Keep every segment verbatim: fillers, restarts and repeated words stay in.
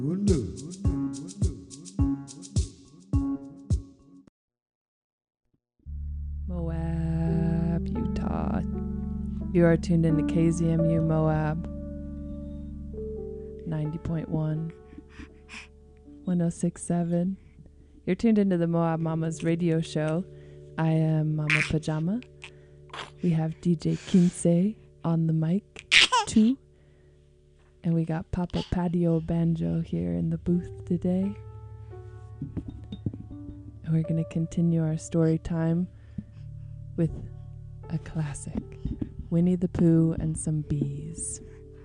Moab, Utah. You are tuned into K Z M U Moab ninety point one, one oh six point seven. You're tuned into the Moab Mamas radio show. I am Mama Pajama. We have D J Kinsey on the mic, too. And we got Papa Patio Banjo here in the booth today. And we're going to continue our story time with a classic, Winnie the Pooh and Some Bees.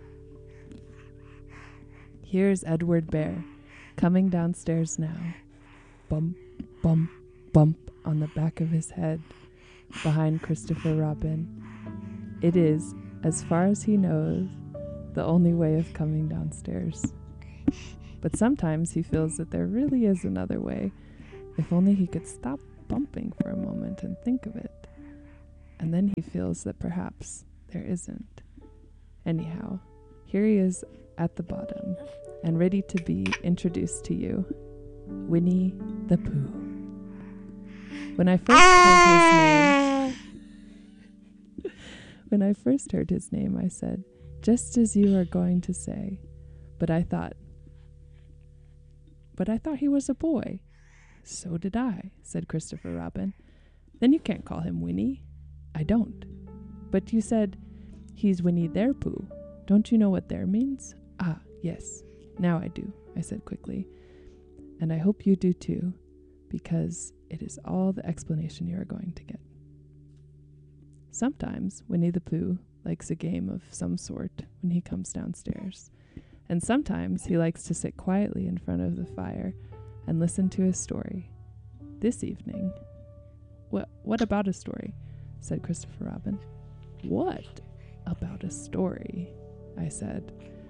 Here's Edward Bear coming downstairs now. Bump, bump, bump on the back of his head behind Christopher Robin. It is, as far as he knows, the only way of coming downstairs. But sometimes he feels that there really is another way, if only he could stop bumping for a moment and think of it. And then he feels that perhaps there isn't. Anyhow, here he is at the bottom and ready to be introduced to you, Winnie the Pooh. When I first heard his name, when I first heard his name, I said, just as you are going to say, but I thought, but I thought he was a boy. So did I, said Christopher Robin. Then you can't call him Winnie. I don't. But you said, he's Winnie their Pooh. Don't you know what there means? Ah, yes. Now I do, I said quickly. And I hope you do too, because it is all the explanation you are going to get. Sometimes Winnie the Pooh likes a game of some sort when he comes downstairs. And sometimes he likes to sit quietly in front of the fire and listen to his story. This evening, what, what about a story? Said Christopher Robin. What about a story? I said.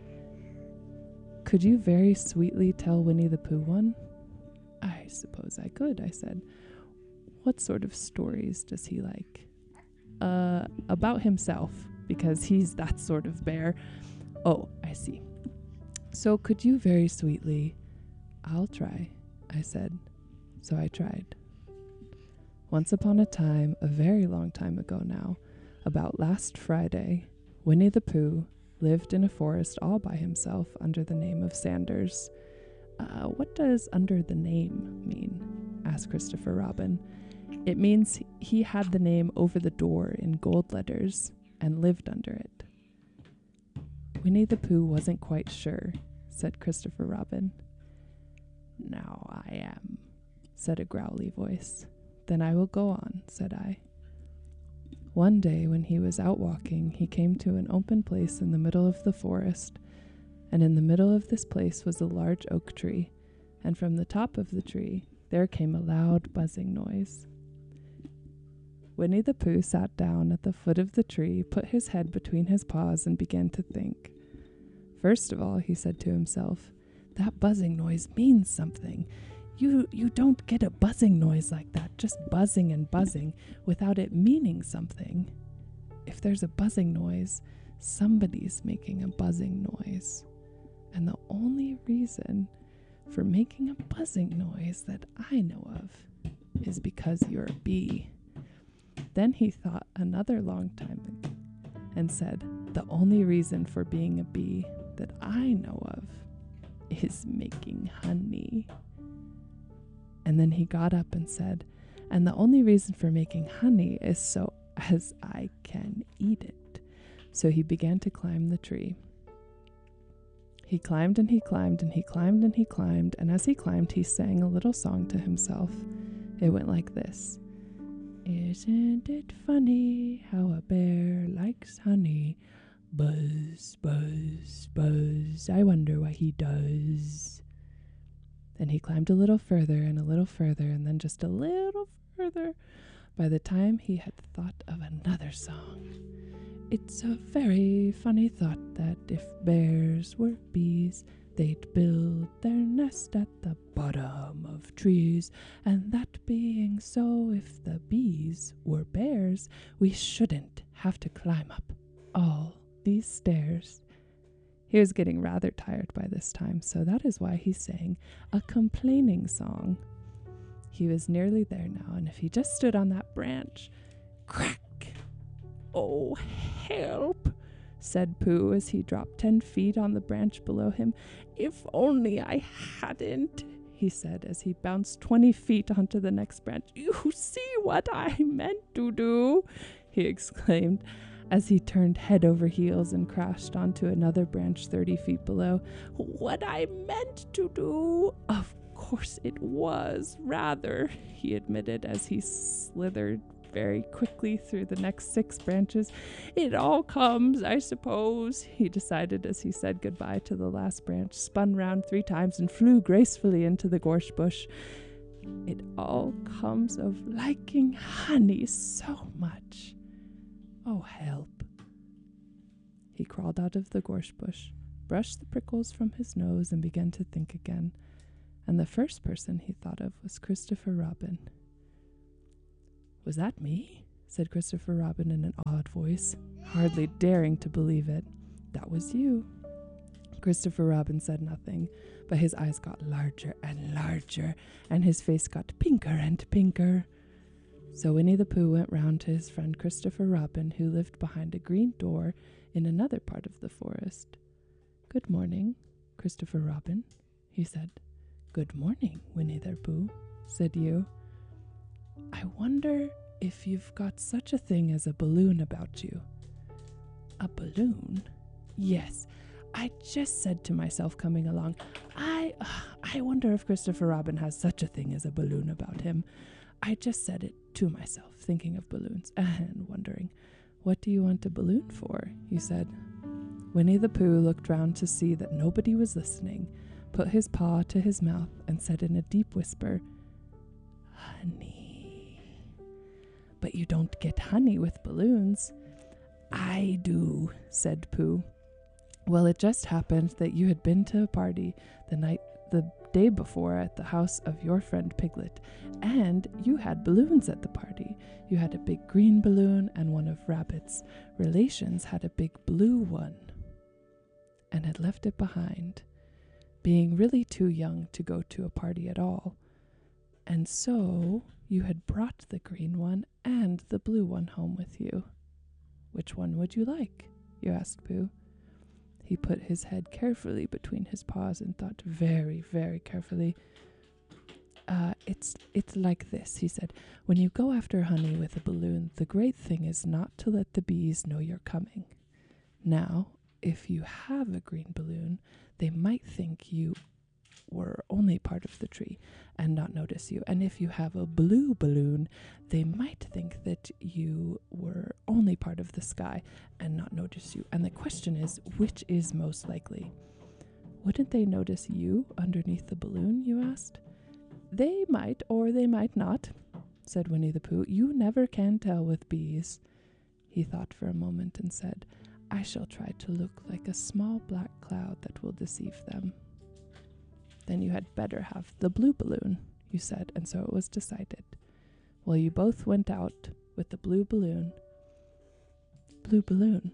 Could you very sweetly tell Winnie the Pooh one? I suppose I could, I said. What sort of stories does he like? Uh, about himself, because he's that sort of bear. Oh, I see. So could you very sweetly... I'll try, I said. So I tried. Once upon a time, a very long time ago now, about last Friday, Winnie the Pooh lived in a forest all by himself under the name of Sanders. Uh, what does under the name mean? Asked Christopher Robin. It means he had the name over the door in gold letters and lived under it. Winnie the Pooh wasn't quite sure, said Christopher Robin. Now I am, said a growly voice. Then I will go on, said I. One day when he was out walking, he came to an open place in the middle of the forest, and in the middle of this place was a large oak tree, and from the top of the tree there came a loud buzzing noise. Winnie the Pooh sat down at the foot of the tree, put his head between his paws, and began to think. First of all, he said to himself, that buzzing noise means something. You you don't get a buzzing noise like that, just buzzing and buzzing, without it meaning something. If there's a buzzing noise, somebody's making a buzzing noise. And the only reason for making a buzzing noise that I know of is because you're a bee. Then he thought another long time and said, the only reason for being a bee that I know of is making honey. And then he got up and said, and the only reason for making honey is so as I can eat it. So he began to climb the tree. He climbed and he climbed and he climbed and he climbed, and as he climbed, he sang a little song to himself. It went like this. Isn't it funny how a bear likes honey? Buzz, buzz, buzz, I wonder what he does. Then he climbed a little further and a little further and then just a little further. By the time he had thought of another song. It's a very funny thought that if bears were bees, they'd build their nest at the bottom of trees. And that being so, if the bees were bears, we shouldn't have to climb up all these stairs. He was getting rather tired by this time, so that is why he sang a complaining song. He was nearly there now, and if he just stood on that branch, crack! "Oh, help!" said Pooh as he dropped ten feet on the branch below him. "If only I hadn't," he said as he bounced twenty feet onto the next branch. "You see what I meant to do," he exclaimed as he turned head over heels and crashed onto another branch thirty feet below. "What I meant to do? Of course it was, rather," he admitted as he slithered very quickly through the next six branches. "It all comes, I suppose," he decided as he said goodbye to the last branch, spun round three times, and flew gracefully into the gorse bush. "It all comes of liking honey so much. Oh, help." He crawled out of the gorse bush, brushed the prickles from his nose, and began to think again. And the first person he thought of was Christopher Robin. "Was that me?" said Christopher Robin in an awed voice, hardly daring to believe it. "That was you." Christopher Robin said nothing, but his eyes got larger and larger, and his face got pinker and pinker. So Winnie the Pooh went round to his friend Christopher Robin, who lived behind a green door in another part of the forest. "Good morning, Christopher Robin," he said. "Good morning, Winnie the Pooh," said you. "I wonder if you've got such a thing as a balloon about you." "A balloon? Yes. I just said to myself coming along, I, uh, I wonder if Christopher Robin has such a thing as a balloon about him. I just said it to myself, thinking of balloons and wondering, what do you want a balloon for?" you said. Winnie the Pooh looked round to see that nobody was listening, put his paw to his mouth, and said in a deep whisper, "Honey." "But you don't get honey with balloons." "I do," said Pooh. "Well, it just happened that you had been to a party the night the day before at the house of your friend Piglet, and you had balloons at the party. You had a big green balloon, and one of Rabbit's relations had a big blue one, and had left it behind, being really too young to go to a party at all. And so you had brought the green one and the blue one home with you. Which one would you like?" you asked Pooh. He put his head carefully between his paws and thought very, very carefully. Uh, it's it's like this," he said. "When you go after honey with a balloon, the great thing is not to let the bees know you're coming. Now, if you have a green balloon, they might think you were only part of the tree and not notice you. And if you have a blue balloon, they might think that you were only part of the sky and not notice you. And the question is, which is most likely?" "Wouldn't they notice you underneath the balloon?" you asked. "They might, or they might not," said Winnie the Pooh. "You never can tell with bees." He thought for a moment and said, "I shall try to look like a small black cloud that will deceive them." "Then you had better have the blue balloon," you said, and so it was decided. Well, you both went out with the blue balloon. Blue balloon.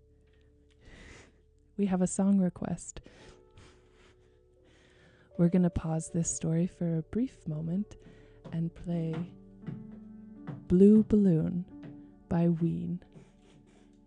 We have a song request. We're going to pause this story for a brief moment and play Blue Balloon by Ween.